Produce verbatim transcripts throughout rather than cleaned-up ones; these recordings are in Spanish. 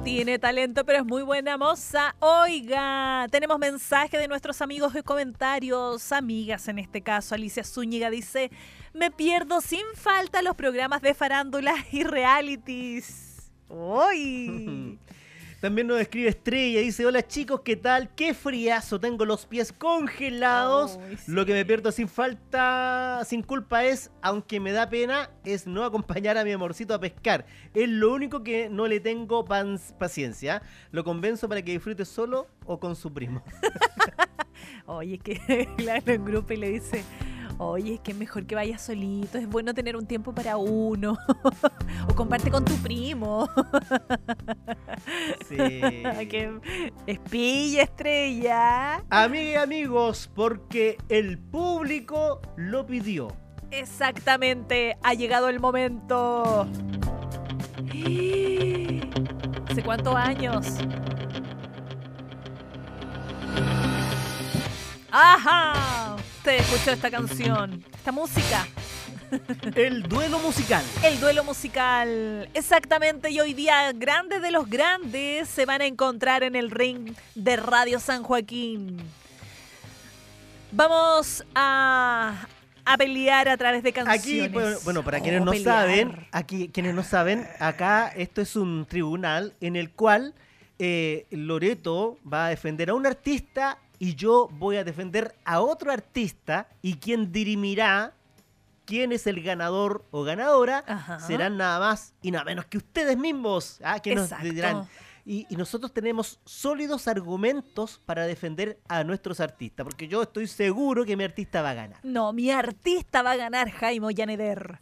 Tiene talento, pero es muy buena moza. Oiga, tenemos mensaje de nuestros amigos y comentarios. Amigas, en este caso, Alicia Zúñiga dice: me pierdo sin falta los programas de farándula y realities. ¡Uy! También nos escribe Estrella, dice: hola chicos, ¿qué tal? ¡Qué friazo! Tengo los pies congelados. Oh, sí. Lo que me pierdo sin falta, sin culpa es, aunque me da pena, es no acompañar a mi amorcito a pescar. Es lo único que no le tengo pans- paciencia. Lo convenzo para que disfrute solo o con su primo. Oye, es que claro, en grupo y le dice: oye, es que es mejor que vayas solito, es bueno tener un tiempo para uno. O comparte con tu primo. Sí. Que espilla, Estrella. Amigas y amigos, porque el público lo pidió. Exactamente, ha llegado el momento. ¿Hace cuántos años? ¡Ajá! Usted escuchó esta canción, esta música. El duelo musical. El duelo musical. Exactamente, y hoy día grandes de los grandes se van a encontrar en el ring de Radio San Joaquín. Vamos a, a pelear a través de canciones. Aquí, bueno, bueno para oh, quienes no pelear. saben, aquí quienes no saben, acá esto es un tribunal en el cual eh, Loreto va a defender a un artista y yo voy a defender a otro artista, y quien dirimirá quién es el ganador o ganadora, ajá, serán nada más y nada menos que ustedes mismos. ¿Ah? Que nos dirán. Y, y nosotros tenemos sólidos argumentos para defender a nuestros artistas, porque yo estoy seguro que mi artista va a ganar. No, mi artista va a ganar, Jaime Ollaneder.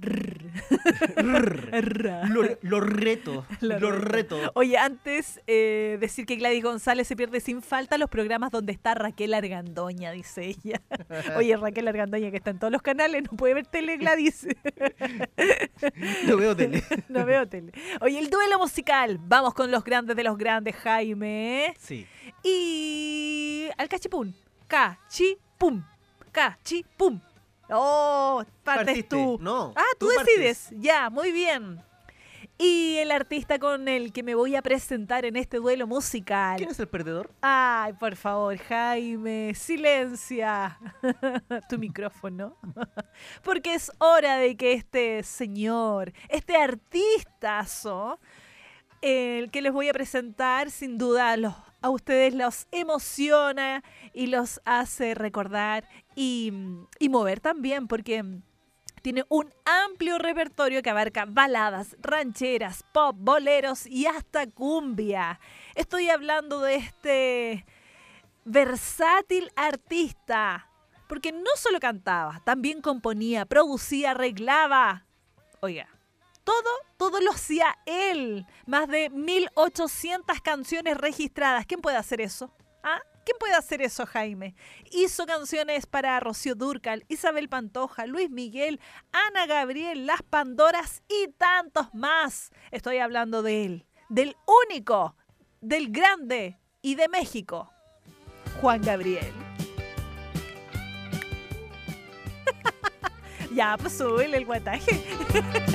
lo, lo reto, lo, lo reto. Oye, antes eh, decir que Gladys González se pierde sin falta los programas donde está Raquel Argandoña, dice ella. Oye, Raquel Argandoña, que está en todos los canales, no puede ver tele, Gladys. No veo tele. No veo tele. Oye, el duelo musical. Vamos con los grandes de los grandes, Jaime. Sí. Y al cachipún. Cachipum. Cachipum. Oh, partes Partiste. tú. No. Ah, tú, tú decides. Partes. Ya, muy bien. Y el artista con el que me voy a presentar en este duelo musical. ¿Quién es el perdedor? Ay, por favor, Jaime, silencia tu micrófono. Porque es hora de que este señor, este artistazo, el que les voy a presentar, sin duda los, a ustedes los emociona y los hace recordar y, y mover también, porque tiene un amplio repertorio que abarca baladas, rancheras, pop, boleros y hasta cumbia. Estoy hablando de este versátil artista, porque no solo cantaba, también componía, producía, arreglaba. Oiga, todo, todo lo hacía él. Más de mil ochocientas canciones registradas. ¿Quién puede hacer eso? ¿Ah? ¿Quién puede hacer eso, Jaime? Hizo canciones para Rocío Dúrcal, Isabel Pantoja, Luis Miguel, Ana Gabriel, Las Pandoras y tantos más. Estoy hablando de él, del único, del grande y de México, Juan Gabriel. Ya, pues súbele el guataje.